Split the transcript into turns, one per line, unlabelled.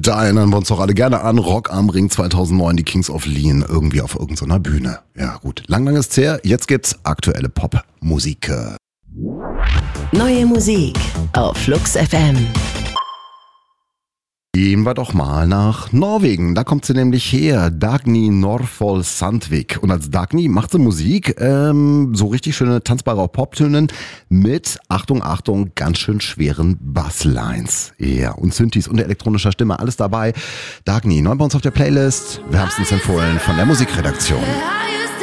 Da erinnern wir uns doch alle gerne an Rock am Ring 2009, die Kings of Leon, irgendwie auf irgendeiner Bühne. Ja gut, lang ist her, jetzt gibt's aktuelle Popmusik.
Neue Musik auf Flux FM.
Gehen wir doch mal nach Norwegen. Da kommt sie nämlich her. Dagny Norfol Sandvik. Und als Dagny macht sie Musik, so richtig schöne tanzbare Poptönen mit, Achtung, Achtung, ganz schön schweren Basslines. Ja, und Synthes und elektronischer Stimme, alles dabei. Dagny, neu bei uns auf der Playlist. Wärmstens empfohlen von der Musikredaktion.